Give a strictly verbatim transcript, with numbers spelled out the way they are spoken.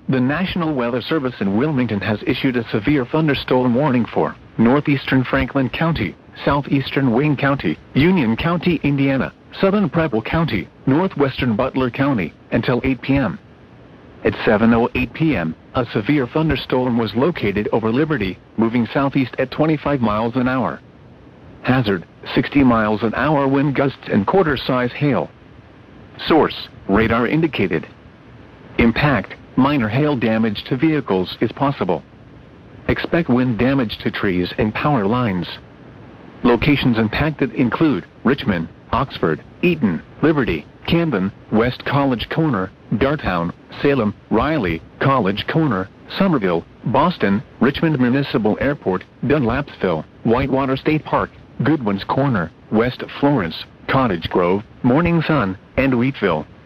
The National Weather Service in Wilmington has issued a severe thunderstorm warning for northeastern Franklin County, southeastern Wayne County, Union County, Indiana, southern Preble County, northwestern Butler County, until eight p m At seven oh eight p m, a severe thunderstorm was located over Liberty, moving southeast at twenty-five miles an hour. Hazard, sixty miles an hour wind gusts and quarter-size hail. Source, radar indicated. Impact, minor hail damage to vehicles is possible. Expect wind damage to trees and power lines. Locations impacted include Richmond, Oxford, Eaton, Liberty, Camden, West College Corner, Dartown, Salem, Riley, College Corner, Somerville, Boston, Richmond Municipal Airport, Dunlapsville, Whitewater State Park, Goodwin's Corner, West Florence, Cottage Grove, Morning Sun, and Wheatville.